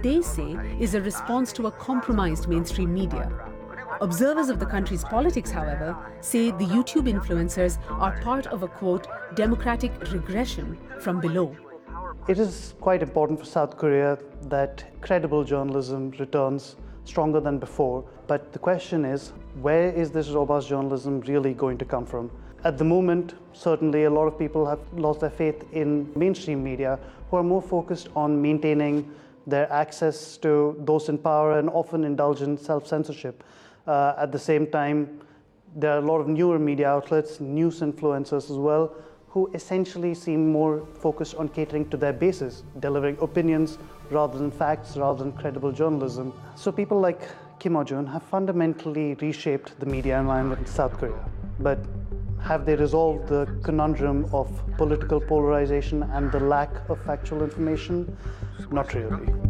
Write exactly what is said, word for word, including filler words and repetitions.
they say is a response to a compromised mainstream media. Observers of the country's politics, however, say the YouTube influencers are part of a, quote, democratic regression from below. It is quite important for South Korea that credible journalism returns stronger than before. But the question is, where is this robust journalism really going to come from? At the moment, certainly a lot of people have lost their faith in mainstream media who are more focused on maintaining their access to those in power and often indulge in self-censorship. Uh, at the same time, there are a lot of newer media outlets, news influencers as well, who essentially seem more focused on catering to their bases, delivering opinions rather than facts, rather than credible journalism. So people like Kim Yo-jong have fundamentally reshaped the media environment in South Korea. But have they resolved the conundrum of political polarization and the lack of factual information? Not really.